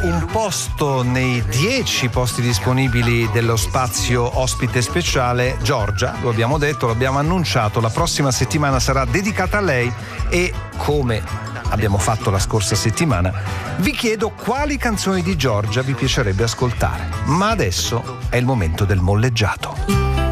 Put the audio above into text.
un posto nei 10 posti disponibili dello spazio ospite speciale. Giorgia, lo abbiamo detto, l'abbiamo annunciato, la prossima settimana sarà dedicata a lei e, come abbiamo fatto la scorsa settimana, vi chiedo quali canzoni di Giorgia vi piacerebbe ascoltare. Ma adesso è il momento del molleggiato.